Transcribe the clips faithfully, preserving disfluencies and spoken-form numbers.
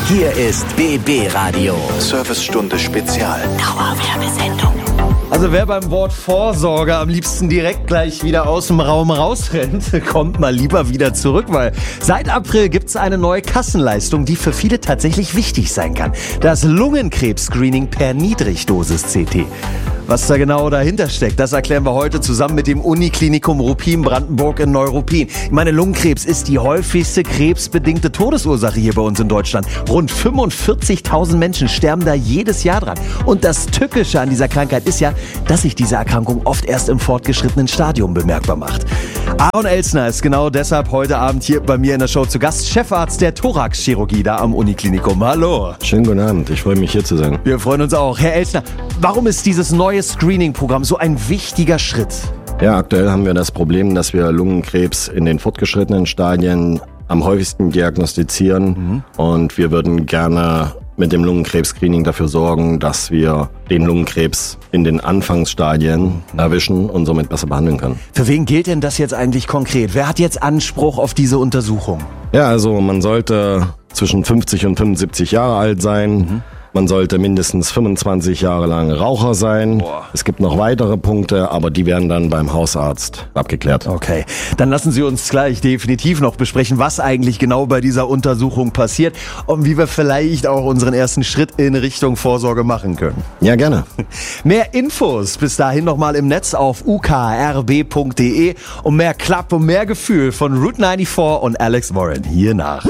Hier ist B B Radio. Servicestunde Spezial. Dauerwerbesendung. Also wer beim Wort Vorsorge am liebsten direkt gleich wieder aus dem Raum rausrennt, kommt mal lieber wieder zurück, weil seit April gibt es eine neue Kassenleistung, die für viele tatsächlich wichtig sein kann. Das Lungenkrebs-Screening per Niedrigdosis-C T. Was da genau dahinter steckt, das erklären wir heute zusammen mit dem Uniklinikum Ruppin-Brandenburg in Neuruppin. Ich meine, Lungenkrebs ist die häufigste krebsbedingte Todesursache hier bei uns in Deutschland. Rund fünfundvierzigtausend Menschen sterben da jedes Jahr dran. Und das Tückische an dieser Krankheit ist ja, dass sich diese Erkrankung oft erst im fortgeschrittenen Stadium bemerkbar macht. Aaron Elsner ist genau deshalb heute Abend hier bei mir in der Show zu Gast, Chefarzt der Thoraxchirurgie da am Uniklinikum. Hallo. Schönen guten Abend, ich freue mich hier zu sein. Wir freuen uns auch. Herr Elsner, warum ist dieses neue Screening-Programm so ein wichtiger Schritt? Ja, aktuell haben wir das Problem, dass wir Lungenkrebs in den fortgeschrittenen Stadien am häufigsten diagnostizieren. Mhm. Und wir würden gerne mit dem Lungenkrebs-Screening dafür sorgen, dass wir den Lungenkrebs in den Anfangsstadien erwischen und somit besser behandeln können. Für wen gilt denn das jetzt eigentlich konkret? Wer hat jetzt Anspruch auf diese Untersuchung? Ja, also man sollte zwischen fünfzig und fünfundsiebzig Jahre alt sein. Mhm. Man sollte mindestens fünfundzwanzig Jahre lang Raucher sein. Boah. Es gibt noch weitere Punkte, aber die werden dann beim Hausarzt abgeklärt. Okay, dann lassen Sie uns gleich definitiv noch besprechen, was eigentlich genau bei dieser Untersuchung passiert und wie wir vielleicht auch unseren ersten Schritt in Richtung Vorsorge machen können. Ja, gerne. Mehr Infos bis dahin nochmal im Netz auf u k r b punkt d e und mehr Klapp und mehr Gefühl von Route vierundneunzig und Alex Warren hier nach.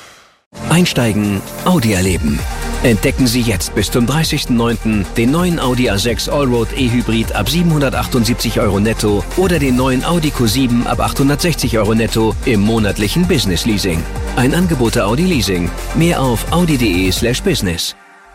Einsteigen, Audi erleben. Entdecken Sie jetzt bis zum dreißigsten neunten den neuen Audi A sechs Allroad E-Hybrid ab siebenhundertachtundsiebzig Euro netto oder den neuen Audi Q sieben ab achthundertsechzig Euro netto im monatlichen Business Leasing. Ein Angebot der Audi Leasing. Mehr auf audi punkt de slash business.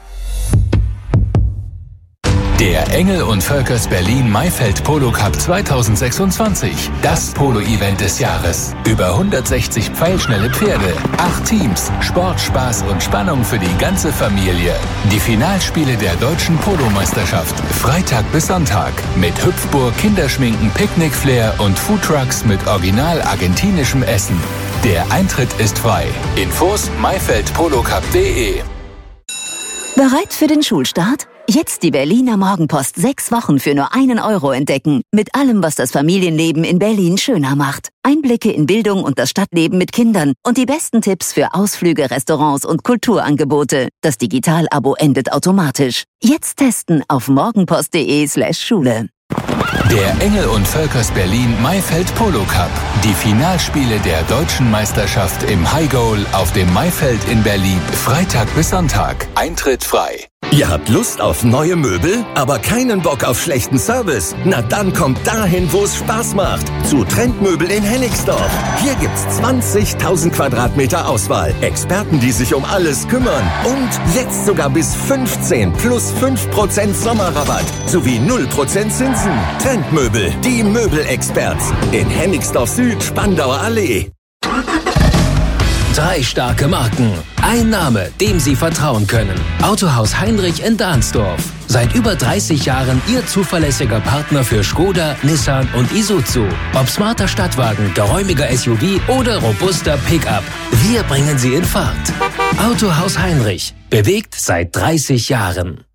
Der Engel und Völkers Berlin Maifeld Polo Cup zweitausendsechsundzwanzig. Das Polo-Event des Jahres. Über hundertsechzig pfeilschnelle Pferde, acht Teams, Sport, Spaß und Spannung für die ganze Familie. Die Finalspiele der deutschen Polo-Meisterschaft. Freitag bis Sonntag. Mit Hüpfburg, Kinderschminken, Picknick-Flair und Foodtrucks mit original argentinischem Essen. Der Eintritt ist frei. Infos maifeldpolocup punkt de. Bereit für den Schulstart? Jetzt die Berliner Morgenpost sechs Wochen für nur einen Euro entdecken. Mit allem, was das Familienleben in Berlin schöner macht. Einblicke in Bildung und das Stadtleben mit Kindern und die besten Tipps für Ausflüge, Restaurants und Kulturangebote. Das Digital-Abo endet automatisch. Jetzt testen auf morgenpost punkt de slash Schule. Der Engel und Völkers Berlin Maifeld Polo Cup. Die Finalspiele der deutschen Meisterschaft im High Goal auf dem Maifeld in Berlin. Freitag bis Sonntag. Eintritt frei. Ihr habt Lust auf neue Möbel, aber keinen Bock auf schlechten Service? Na dann kommt dahin, wo es Spaß macht. Zu Trendmöbel in Hennigsdorf. Hier gibt's zwanzigtausend Quadratmeter Auswahl. Experten, die sich um alles kümmern. Und jetzt sogar bis fünfzehn plus fünf Prozent Sommerrabatt. Sowie null Prozent Zinsen. Trendmöbel, die Möbelexperts. In Hennigsdorf Süd, Spandauer Allee. Drei starke Marken. Ein Name, dem Sie vertrauen können. Autohaus Heinrich in Dahnsdorf. Seit über dreißig Jahren Ihr zuverlässiger Partner für Skoda, Nissan und Isuzu. Ob smarter Stadtwagen, geräumiger S U V oder robuster Pickup. Wir bringen Sie in Fahrt. Autohaus Heinrich. Bewegt seit dreißig Jahren.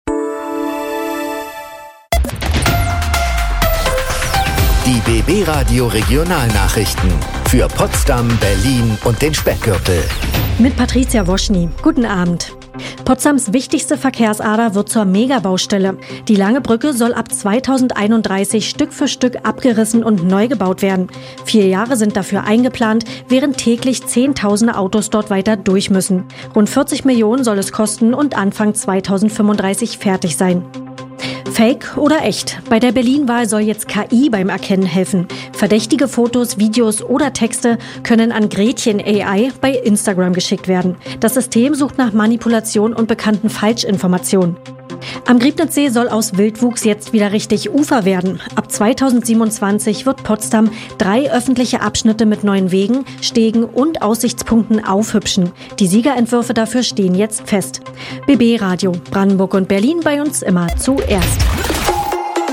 Die B B Radio Regionalnachrichten für Potsdam, Berlin und den Speckgürtel. Mit Patricia Woschny. Guten Abend. Potsdams wichtigste Verkehrsader wird zur Megabaustelle. Die Lange Brücke soll ab zweitausendeinunddreißig Stück für Stück abgerissen und neu gebaut werden. Vier Jahre sind dafür eingeplant, während täglich Zehntausende Autos dort weiter durch müssen. Rund vierzig Millionen soll es kosten und Anfang zweitausendfünfunddreißig fertig sein. Fake oder echt? Bei der Berlin-Wahl soll jetzt K I beim Erkennen helfen. Verdächtige Fotos, Videos oder Texte können an Gretchen A I bei Instagram geschickt werden. Das System sucht nach Manipulation und bekannten Falschinformationen. Am Griebnitzsee soll aus Wildwuchs jetzt wieder richtig Ufer werden. Ab zweitausendsiebenundzwanzig wird Potsdam drei öffentliche Abschnitte mit neuen Wegen, Stegen und Aussichtspunkten aufhübschen. Die Siegerentwürfe dafür stehen jetzt fest. B B Radio, Brandenburg und Berlin bei uns immer zuerst.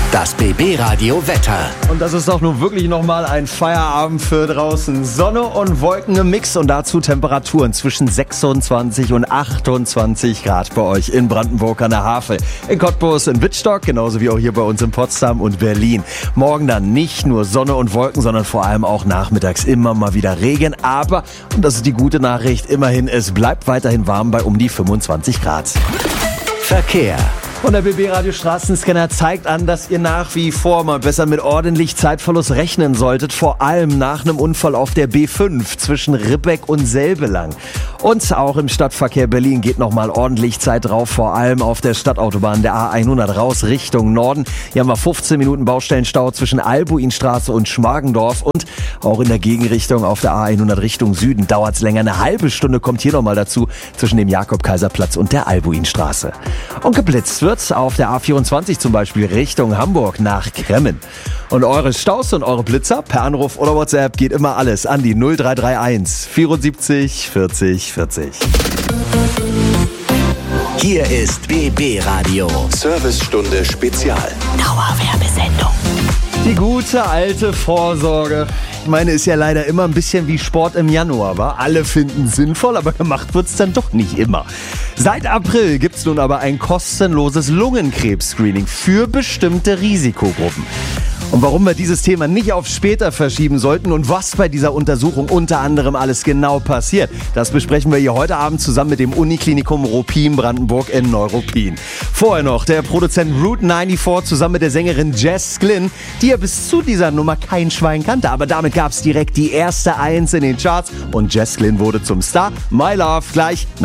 Das B B-Radio Wetter. Und das ist doch nun wirklich nochmal ein Feierabend für draußen. Sonne und Wolken im Mix und dazu Temperaturen zwischen sechsundzwanzig und achtundzwanzig Grad bei euch in Brandenburg an der Havel, in Cottbus, in Wittstock, genauso wie auch hier bei uns in Potsdam und Berlin. Morgen dann nicht nur Sonne und Wolken, sondern vor allem auch nachmittags immer mal wieder Regen. Aber, und das ist die gute Nachricht, immerhin, es bleibt weiterhin warm bei um die fünfundzwanzig Grad. Verkehr. Und der B B-Radio Straßenscanner zeigt an, dass ihr nach wie vor mal besser mit ordentlich Zeitverlust rechnen solltet. Vor allem nach einem Unfall auf der B fünf zwischen Ribbeck und Selbelang. Und auch im Stadtverkehr Berlin geht nochmal ordentlich Zeit drauf. Vor allem auf der Stadtautobahn der A hundert raus Richtung Norden. Hier haben wir fünfzehn Minuten Baustellenstau zwischen Albuinstraße und Schmargendorf. Und auch in der Gegenrichtung auf der A hundert Richtung Süden dauert es länger. Eine halbe Stunde kommt hier nochmal dazu zwischen dem Jakob-Kaiser-Platz und der Albuinstraße. Und geblitzt wird auf der A vierundzwanzig zum Beispiel Richtung Hamburg nach Kremmen. Und eure Staus und eure Blitzer per Anruf oder WhatsApp geht immer alles an die null drei drei eins vierundsiebzig vierzig vierzig. Hier ist B B-Radio. Servicestunde Spezial. Dauerwerbesendung. Die gute alte Vorsorge. Ich meine, ist ja leider immer ein bisschen wie Sport im Januar, wa? Alle finden es sinnvoll, aber gemacht wird's dann doch nicht immer. Seit April gibt's nun aber ein kostenloses Lungenkrebs-Screening für bestimmte Risikogruppen. Und warum wir dieses Thema nicht auf später verschieben sollten und was bei dieser Untersuchung unter anderem alles genau passiert, das besprechen wir hier heute Abend zusammen mit dem Uniklinikum Ruppin Brandenburg in Neuruppin. Vorher noch der Produzent Route vierundneunzig zusammen mit der Sängerin Jess Glynn, die ja bis zu dieser Nummer kein Schwein kannte, aber damit gab's direkt die erste Eins in den Charts und Jess Glynn wurde zum Star. My Love gleich nach